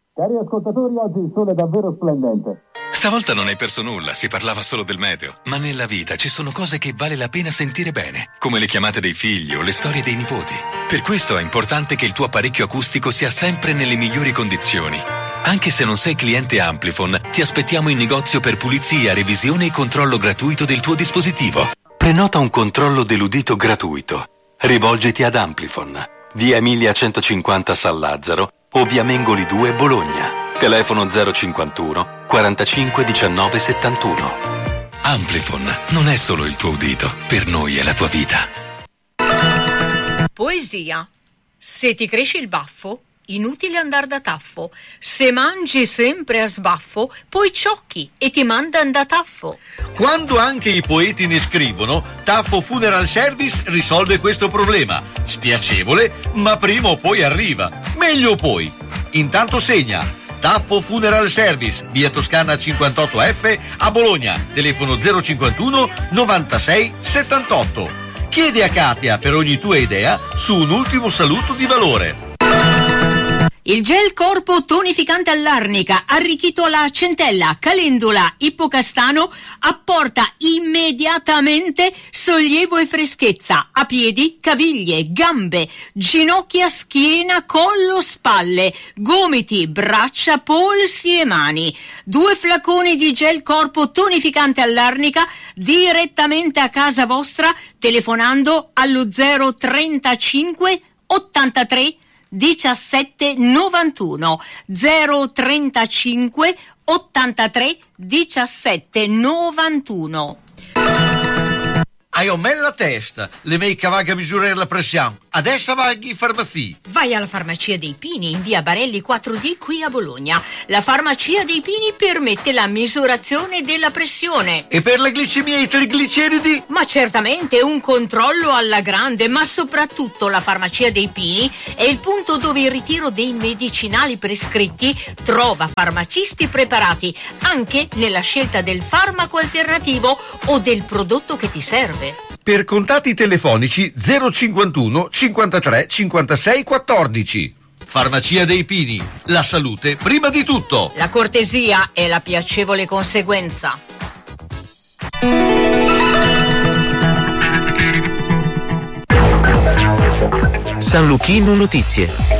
Cari ascoltatori, oggi il sole è davvero splendente. Stavolta non hai perso nulla, si parlava solo del meteo. Ma nella vita ci sono cose che vale la pena sentire bene, come le chiamate dei figli o le storie dei nipoti. Per questo è importante che il tuo apparecchio acustico sia sempre nelle migliori condizioni. Anche se non sei cliente Amplifon, ti aspettiamo in negozio per pulizia, revisione e controllo gratuito del tuo dispositivo. Prenota un controllo dell'udito gratuito. Rivolgiti ad Amplifon, via Emilia 150 San Lazzaro o via Mengoli 2 Bologna. Telefono 051 45 19 71. Amplifon non è solo il tuo udito, per noi è la tua vita. Poesia. Se ti cresce il baffo, inutile andar da taffo. Se mangi sempre a sbaffo, poi ciocchi e ti mandan da taffo. Quando anche i poeti ne scrivono, Taffo Funeral Service risolve questo problema. Spiacevole, ma prima o poi arriva. Meglio poi. Intanto segna. Taffo Funeral Service, via Toscana 58F a Bologna, telefono 051 96 78. Chiedi a Katia per ogni tua idea su un ultimo saluto di valore. Il gel corpo tonificante all'arnica, arricchito alla centella, calendula, ippocastano, apporta immediatamente sollievo e freschezza a piedi, caviglie, gambe, ginocchia, schiena, collo, spalle, gomiti, braccia, polsi e mani. 2 flaconi di gel corpo tonificante all'arnica direttamente a casa vostra telefonando allo 035 83 17 91 035 83 17 91. Hai un la testa, le mei cavaga a misurare la pressione. Adesso vai in farmacia. Vai alla Farmacia dei Pini in via Barelli 4D qui a Bologna. La Farmacia dei Pini permette la misurazione della pressione. E per la glicemia e i trigliceridi? Ma certamente un controllo alla grande, ma soprattutto la Farmacia dei Pini è il punto dove il ritiro dei medicinali prescritti trova farmacisti preparati anche nella scelta del farmaco alternativo o del prodotto che ti serve. Per contatti telefonici 051 53 56 14. Farmacia dei Pini, la salute prima di tutto. La cortesia è la piacevole conseguenza. San Luchino Notizie.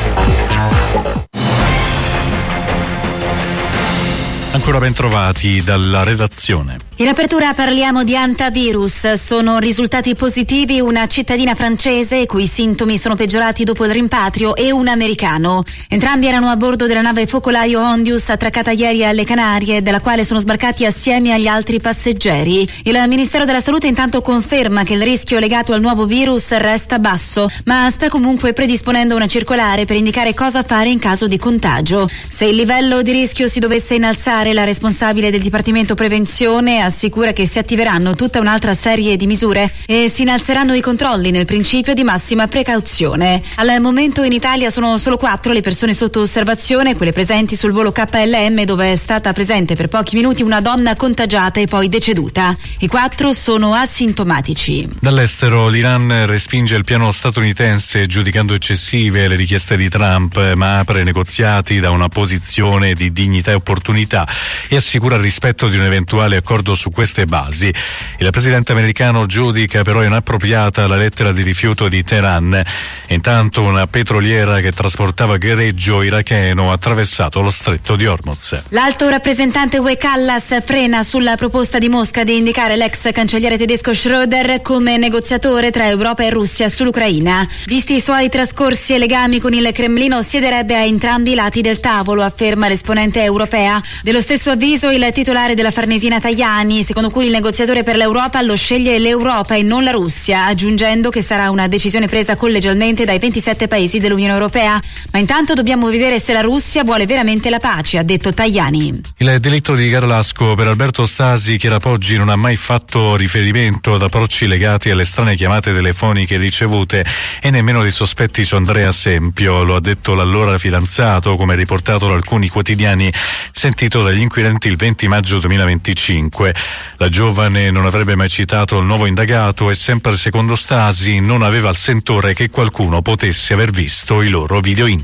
Ancora ben trovati dalla redazione. In apertura parliamo di antivirus. Sono risultati positivi una cittadina francese i cui sintomi sono peggiorati dopo il rimpatrio e un americano. Entrambi erano a bordo della nave focolaio Hondius attraccata ieri alle Canarie, dalla quale sono sbarcati assieme agli altri passeggeri. Il Ministero della Salute intanto conferma che il rischio legato al nuovo virus resta basso, ma sta comunque predisponendo una circolare per indicare cosa fare in caso di contagio. Se il livello di rischio si dovesse innalzare, la responsabile del Dipartimento Prevenzione assicura che si attiveranno tutta un'altra serie di misure e si innalzeranno i controlli nel principio di massima precauzione. Al momento in Italia sono solo 4 le persone sotto osservazione, quelle presenti sul volo KLM dove è stata presente per pochi minuti una donna contagiata e poi deceduta. I 4 sono asintomatici. Dall'estero l'Iran respinge il piano statunitense giudicando eccessive le richieste di Trump, ma apre negoziati da una posizione di dignità e opportunità e assicura il rispetto di un eventuale accordo su queste basi. Il presidente americano giudica però inappropriata la lettera di rifiuto di Teheran. Intanto una petroliera che trasportava greggio iracheno ha attraversato lo stretto di Hormuz. L'alto rappresentante UE Kallas frena sulla proposta di Mosca di indicare l'ex cancelliere tedesco Schröder come negoziatore tra Europa e Russia sull'Ucraina. Visti i suoi trascorsi e legami con il Cremlino, siederebbe a entrambi i lati del tavolo, afferma l'esponente europea. Dello stesso avviso il titolare della Farnesina Tajani, secondo cui il negoziatore per l'Europa lo sceglie l'Europa e non la Russia, aggiungendo che sarà una decisione presa collegialmente dai 27 paesi dell'Unione Europea. Ma intanto dobbiamo vedere se la Russia vuole veramente la pace, ha detto Tajani. Il delitto di Carlasco per Alberto Stasi, che Poggi non ha mai fatto riferimento ad approcci legati alle strane chiamate telefoniche ricevute e nemmeno dei sospetti su Andrea Sempio, lo ha detto l'allora fidanzato, come riportato da alcuni quotidiani, sentito dagli inquirenti il 20 maggio 2025. La giovane non avrebbe mai citato il nuovo indagato e sempre secondo Stasi non aveva il sentore che qualcuno potesse aver visto i loro video intimi.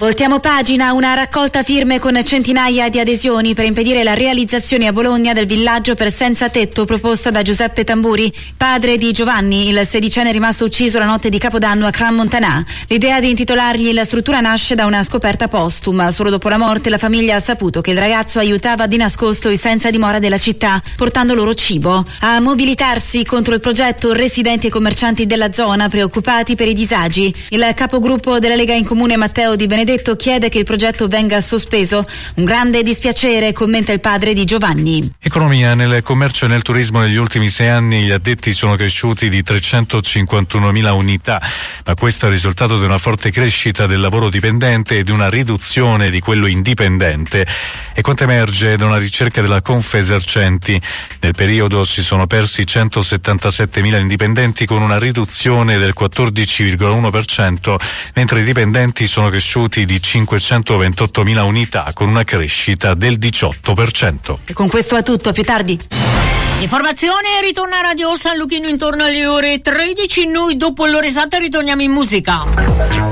Voltiamo pagina, una raccolta firme con centinaia di adesioni per impedire la realizzazione a Bologna del villaggio per senza tetto proposta da Giuseppe Tamburi, padre di Giovanni, il sedicenne rimasto ucciso la notte di Capodanno a Crans-Montana. L'idea di intitolargli la struttura nasce da una scoperta postuma. Solo dopo la morte la famiglia ha saputo che il ragazzo aiutava di nascosto i senza dimora della città, portando loro cibo. A mobilitarsi contro il progetto residenti e commercianti della zona, preoccupati per i disagi. Il capogruppo della Lega in Comune Matteo Di Benedetto chiede che il progetto venga sospeso. Un grande dispiacere, commenta il padre di Giovanni. Economia. Nel commercio e nel turismo negli ultimi 6 anni gli addetti sono cresciuti di 351.000 unità, ma questo è il risultato di una forte crescita del lavoro dipendente e di una riduzione di quello indipendente. E quanto emerge da una ricerca della Confesercenti, nel periodo si sono persi 177.000 indipendenti con una riduzione del 14,1%, mentre i dipendenti sono cresciuti di 528.000 unità con una crescita del 18%. E con questo è tutto, a più tardi. Informazione, ritorna a Radio San Luchino intorno alle ore 13, noi dopo l'ora esatta ritorniamo in musica.